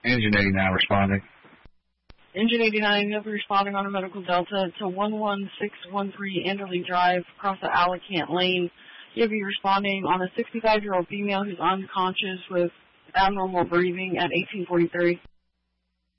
Engine 89 responding. Engine 89, you'll be responding on a medical delta to 11613 Anderley Drive across the Alicant Lane. You'll be responding on a 65-year-old female who's unconscious with abnormal breathing at 1843.